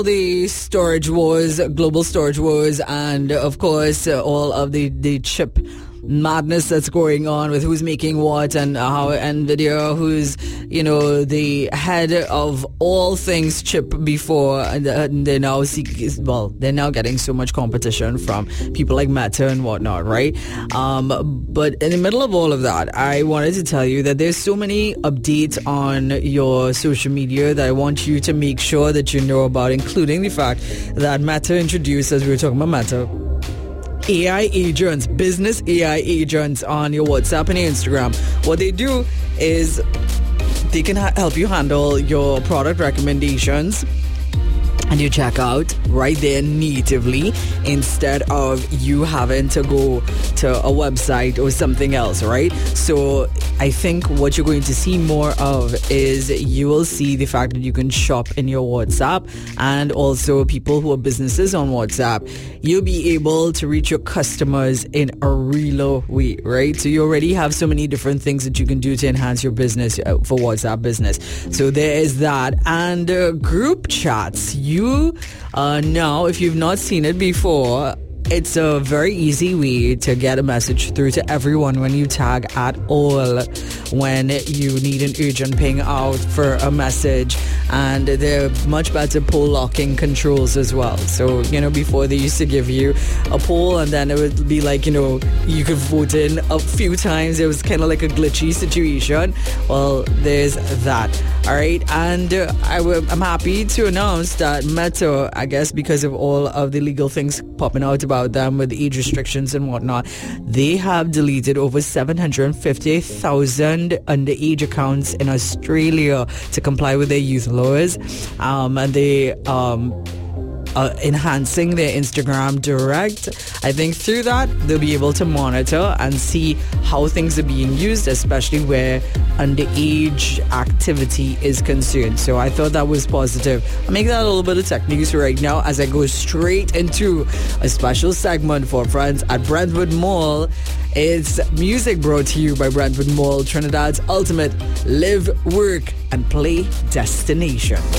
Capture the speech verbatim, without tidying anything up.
The storage wars, global storage wars, and of course uh, all of the, the chip madness that's going on with who's making what and how NVIDIA, who's, you know, the head of all things chip before, and they're now seek, well, they're now getting so much competition from people like Meta and whatnot, right? Um, but in the middle of all of that, I wanted to tell you that there's so many updates on your social media that I want you to make sure that you know about, including the fact that Meta introduced, as we were talking about Meta, A I agents, business A I agents on your WhatsApp and your Instagram. What they do is they can ha- help you handle your product recommendations and you check out right there natively instead of you having to go to a website or something else, right? So I think what you're going to see more of is you will see the fact that you can shop in your WhatsApp, and also people who are businesses on WhatsApp, you'll be able to reach your customers in a real way, right? So you already have so many different things that you can do to enhance your business for WhatsApp business. So there is that. And uh, group chats, you You uh, now, if you've not seen it before, it's a very easy way to get a message through to everyone when you tag at all, when you need an urgent ping out for a message. And they're much better poll locking controls as well. So, you know, before they used to give you a poll and then it would be like, you know, you could vote in a few times. It was kind of like a glitchy situation. Well, there's that. All right. And uh, I w- I'm happy to announce that Meta, I guess because of all of the legal things popping out about them with age restrictions and whatnot, they have deleted over seven hundred fifty thousand underage accounts in Australia to comply with their youth laws. Um, and they um, are enhancing their Instagram Direct. I think through that they'll be able to monitor and see how things are being used, especially where underage activity is concerned. So I thought that was positive. I'll make that a little bit of tech news right now as I go straight into a special segment for friends at Brentwood Mall. It's music brought to you by Brentwood Mall, Trinidad's ultimate live, work and play destination.